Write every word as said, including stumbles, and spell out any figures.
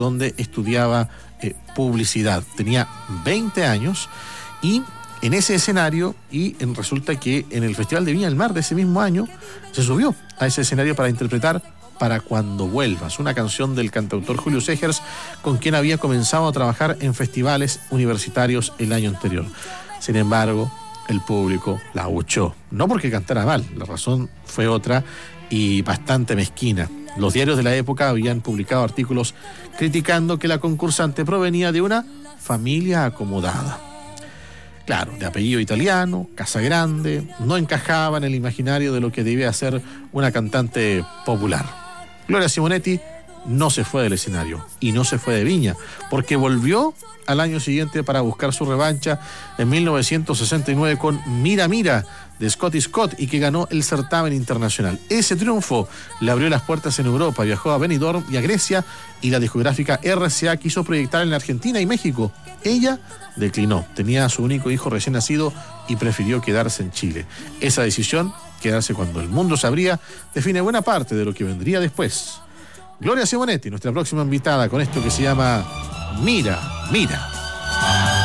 donde estudiaba eh, publicidad. Tenía veinte años y en ese escenario, y en, resulta que en el Festival de Viña del Mar de ese mismo año, se subió a ese escenario para interpretar Para Cuando Vuelvas, una canción del cantautor Julio Segers, con quien había comenzado a trabajar en festivales universitarios el año anterior. Sin embargo, el público la abuchó, no porque cantara mal, la razón fue otra y bastante mezquina. Los diarios de la época habían publicado artículos criticando que la concursante provenía de una familia acomodada. Claro, de apellido italiano, casa grande, no encajaba en el imaginario de lo que debía ser una cantante popular. Gloria Simonetti no se fue del escenario y no se fue de Viña, porque volvió al año siguiente para buscar su revancha en mil novecientos sesenta y nueve con Mira Mira de Scotty Scott, y que ganó el certamen internacional. Ese triunfo le abrió las puertas en Europa, viajó a Benidorm y a Grecia, y la discográfica R C A quiso proyectar en la Argentina y México. Ella declinó, tenía a su único hijo recién nacido y prefirió quedarse en Chile. Esa decisión, quedarse cuando el mundo se abría, define buena parte de lo que vendría después. Gloria Simonetti, nuestra próxima invitada, con esto que se llama Mira, Mira.